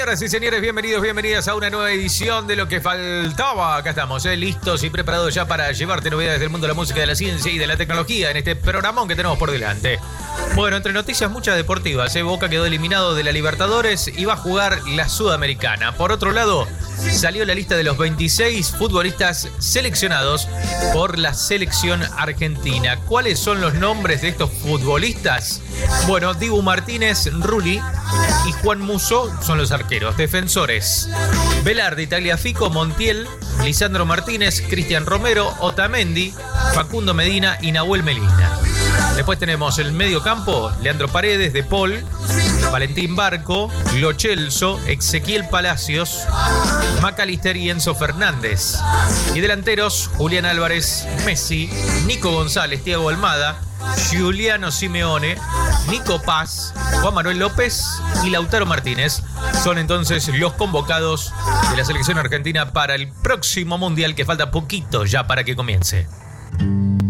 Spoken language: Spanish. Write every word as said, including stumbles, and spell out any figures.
Señoras y señores, bienvenidos, bienvenidas a una nueva edición de Lo que Faltaba. Acá estamos, ¿eh? listos y preparados ya para llevarte novedades del mundo de la música, de la ciencia y de la tecnología en este programón que tenemos por delante. Bueno, entre noticias muchas deportivas, ¿eh? Boca quedó eliminado de la Libertadores y va a jugar la Sudamericana. Por otro lado, salió la lista de los veintiséis futbolistas seleccionados por la selección argentina. ¿Cuáles son los nombres de estos futbolistas? Bueno, Dibu Martínez, Rulli y Juan Musso son los arqueros. Defensores: Velarde, Tagliafico, Montiel, Lisandro Martínez, Cristian Romero, Otamendi, Facundo Medina y Nahuel Melina. Después tenemos el medio campo: Leandro Paredes, De Paul, Valentín Barco, Lo Celso, Ezequiel Palacios, Macalister y Enzo Fernández. Y delanteros: Julián Álvarez, Messi, Nico González, Thiago Almada, Giuliano Simeone, Nico Paz, Juan Manuel López y Lautaro Martínez. Son entonces los convocados de la selección argentina para el próximo mundial, que falta poquito ya para que comience.